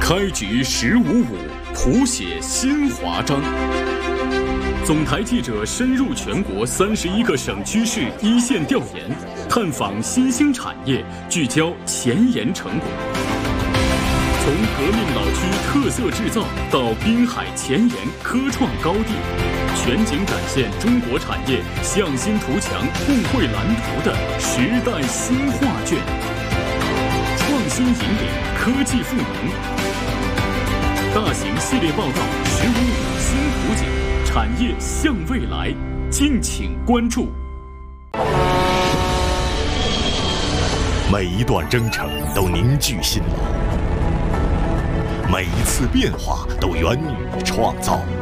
开局1055，谱写新华章。总台记者深入全国31个省区市一线调研，探访新兴产业，聚焦前沿成果。从革命老区特色制造到滨海前沿科创高地，全景展现中国产业向心图强、互惠蓝图的时代新画卷。创新引领，科技赋能。大型系列报道“1555新图景”，产业向未来，敬请关注。 每一段征程都凝聚辛劳，每一次变化都源于创造。